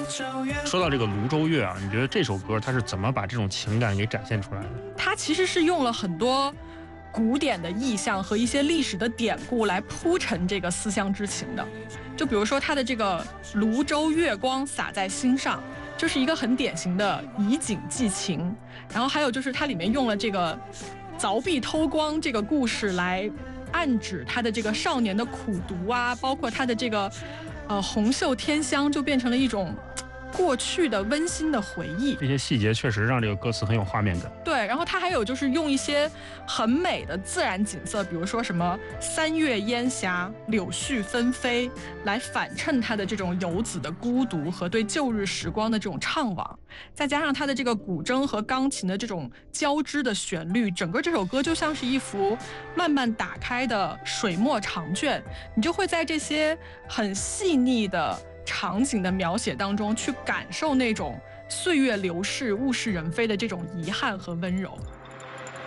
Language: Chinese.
说到这个泸州月啊，你觉得这首歌它是怎么把这种情感给展现出来的？ 它其实是用了很多古典的意象和一些历史的典故来铺陈这个思乡之情的。就比如说它的这个泸州月光洒在心上，就是一个很典型的以景寄情。然后还有就是它里面用了这个凿壁偷光这个故事来暗指他的这个少年的苦读啊，包括他的这个红袖添香，就变成了一种过去的温馨的回忆。 这些细节确实让这个歌词很有画面感。 对，然后他还有就是用一些很美的自然景色，比如说什么三月烟霞、柳絮纷飞，来反衬他的这种游子的孤独和对旧日时光的这种怅惘。再加上他的这个古筝和钢琴的这种交织的旋律，整个这首歌就像是一幅慢慢打开的水墨长卷，你就会在这些很细腻的场景的描写当中去感受那种岁月流逝、物是人非的这种遗憾和温柔。